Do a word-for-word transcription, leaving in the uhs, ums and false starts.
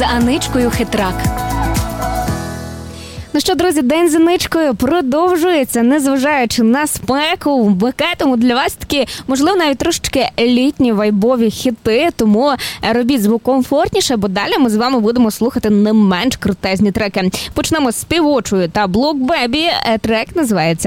з Аничкою Хитрак. Ну що, друзі, день з Аничкою продовжується, незважаючи на спеку. Вмикатиму для вас такі, можливо, навіть трошечки літні вайбові хіти, тому робіть звук комфортніше, бо далі ми з вами будемо слухати не менш крутезні треки. Почнемо з співочою та Block Baby. Трек називається